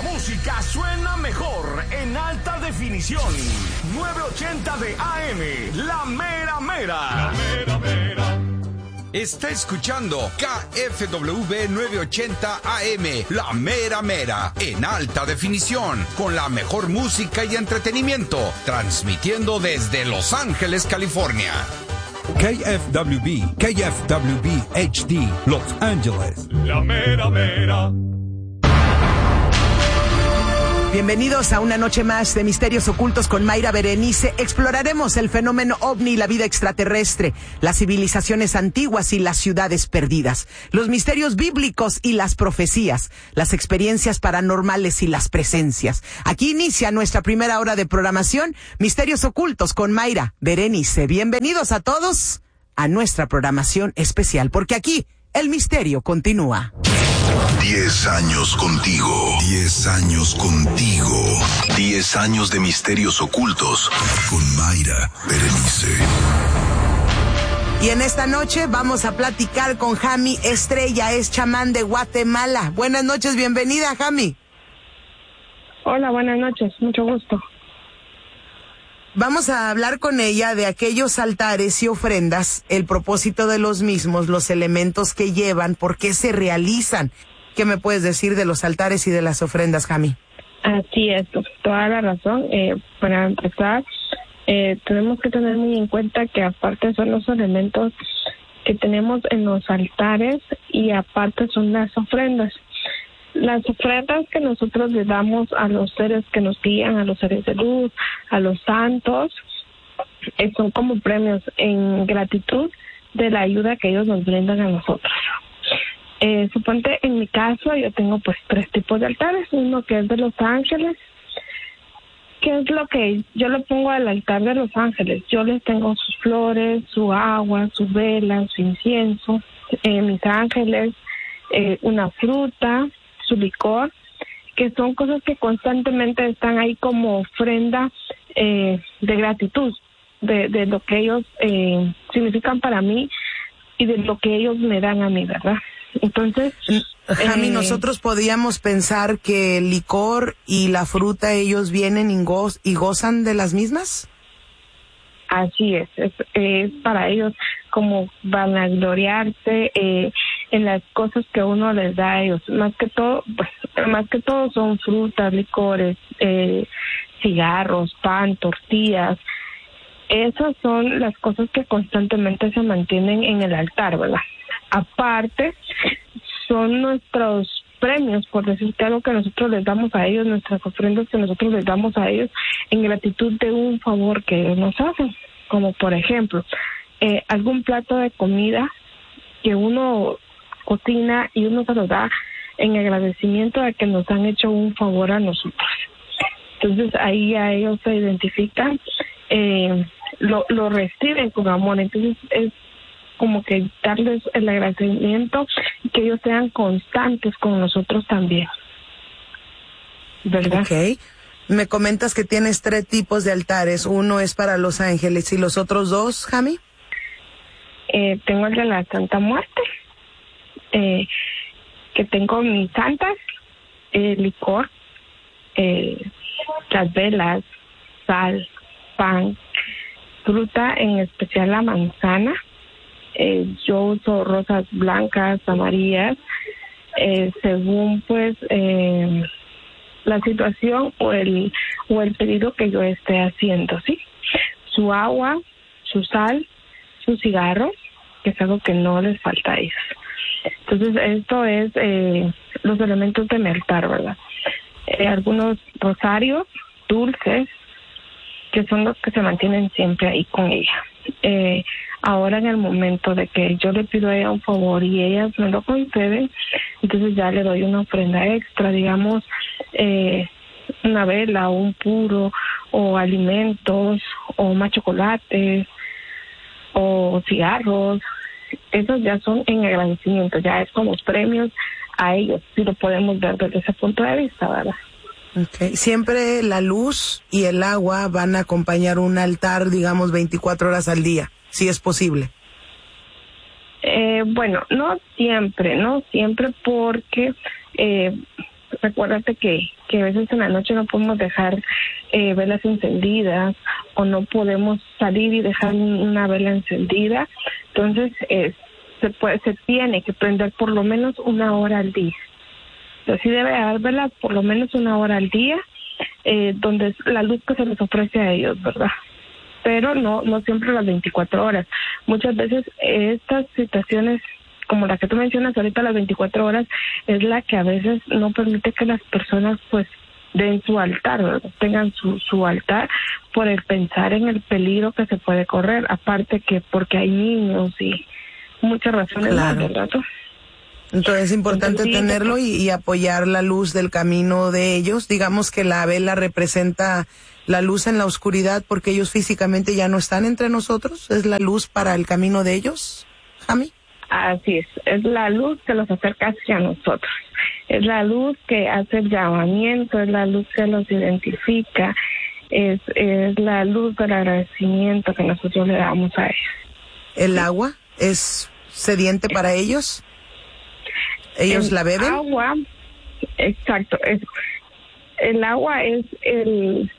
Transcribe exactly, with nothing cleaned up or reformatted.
música suena mejor en alta definición. novecientos ochenta de A M, La Mera Mera. La Mera Mera. Está escuchando K F W novecientos ochenta A M, La Mera Mera, en alta definición, con la mejor música y entretenimiento, transmitiendo desde Los Ángeles, California. K F W B, K F W B H D, Los Ángeles. La Mera Mera. Bienvenidos a una noche más de Misterios Ocultos con Mayra Berenice. Exploraremos el fenómeno ovni, la vida extraterrestre, las civilizaciones antiguas y las ciudades perdidas, los misterios bíblicos y las profecías, las experiencias paranormales y las presencias. Aquí inicia nuestra primera hora de programación, Misterios Ocultos con Mayra Berenice. Bienvenidos a todos a nuestra programación especial, porque aquí el misterio continúa. Diez años contigo. Diez años contigo. Diez años de misterios ocultos con Mayra Berenice. Y en esta noche vamos a platicar con Jami Estrella, es chamán de Guatemala. Buenas noches, bienvenida, Jami. Hola, buenas noches, mucho gusto. Vamos a hablar con ella de aquellos altares y ofrendas, el propósito de los mismos, los elementos que llevan, por qué se realizan. ¿Qué me puedes decir de los altares y de las ofrendas, Jami? Así es, toda la razón. Eh, para empezar, eh, tenemos que tener muy en cuenta que aparte son los elementos que tenemos en los altares y aparte son las ofrendas. Las ofrendas que nosotros le damos a los seres que nos guían, a los seres de luz, a los santos, eh, son como premios en gratitud de la ayuda que ellos nos brindan a nosotros. Eh, suponte, en mi caso, yo tengo pues tres tipos de altares. Uno que es de los ángeles. ¿Qué es lo que yo le pongo al altar de los ángeles? Yo les tengo sus flores, su agua, sus velas, su incienso, eh, mis ángeles, eh, una fruta, su licor, que son cosas que constantemente están ahí como ofrenda eh, de gratitud, de, de lo que ellos eh, significan para mí y de lo que ellos me dan a mí, ¿verdad? Entonces, Jami, eh, nosotros podíamos pensar que el licor y la fruta, ellos vienen y, goz, y gozan de las mismas. Así es, es, es para ellos como vanagloriarse eh, en las cosas que uno les da a ellos. Más que todo, pues, más que todo son frutas, licores, eh, cigarros, pan, tortillas. Esas son las cosas que constantemente se mantienen en el altar, ¿verdad? Aparte, son nuestros premios, por decirte algo, que nosotros les damos a ellos, nuestras ofrendas que nosotros les damos a ellos en gratitud de un favor que ellos nos hacen. Como por ejemplo, eh, algún plato de comida que uno cocina y uno se lo da en agradecimiento de que nos han hecho un favor a nosotros. Entonces ahí a ellos se identifican, eh, lo, lo reciben con amor. Entonces es como que darles el agradecimiento y que ellos sean constantes con nosotros también, ¿verdad? Ok. Me comentas que tienes tres tipos de altares. Uno es para los ángeles, ¿y los otros dos, Jami? Eh, tengo el de la Santa Muerte, eh, que tengo mis santas, eh, licor, eh, las velas, sal, pan, fruta, en especial la manzana. Eh, yo uso rosas blancas, amarillas, eh, según pues eh, la situación o el o el pedido que yo esté haciendo, ¿sí? Su agua, su sal, su cigarro, que es algo que no les falta a ellos. Entonces esto es eh, los elementos de mi altar, ¿verdad? Eh, algunos rosarios, dulces, que son los que se mantienen siempre ahí con ella. Eh, ahora en el momento de que yo le pido a ella un favor y ellas me lo conceden, entonces ya le doy una ofrenda extra, digamos, eh, una vela o un puro o alimentos o más chocolates o cigarros. Esos ya son en agradecimiento, ya es como premios a ellos, si lo podemos ver desde ese punto de vista, ¿verdad? Okay. Siempre la luz y el agua van a acompañar un altar, digamos, veinticuatro horas al día, si es posible. Eh, bueno, no siempre, no siempre, porque eh, recuérdate que, que a veces en la noche no podemos dejar eh, velas encendidas o no podemos salir y dejar una vela encendida. Entonces, eh, se puede, se tiene que prender por lo menos una hora al día. Entonces, sí debe haber velas por lo menos una hora al día, eh, donde es la luz que se les ofrece a ellos, ¿verdad? Pero no, no siempre las veinticuatro horas. Muchas veces eh, estas situaciones, como la que tú mencionas ahorita, las veinticuatro horas, es la que a veces no permite que las personas pues den su altar, ¿verdad? Tengan su, su altar por el pensar en el peligro que se puede correr, aparte que porque hay niños y muchas razones, claro. ¿verdad? Entonces es importante Entonces, sí, tenerlo y, y apoyar la luz del camino de ellos. Digamos que la vela representa la luz en la oscuridad porque ellos físicamente ya no están entre nosotros. ¿Es la luz para el camino de ellos, Jami? Así es, es la luz que los acerca hacia nosotros, es la luz que hace el llamamiento, es la luz que los identifica, es, es la luz del agradecimiento que nosotros le damos a ellos. ¿El agua es sediente para ellos? ¿Ellos el la beben? Agua, exacto, es, el agua es el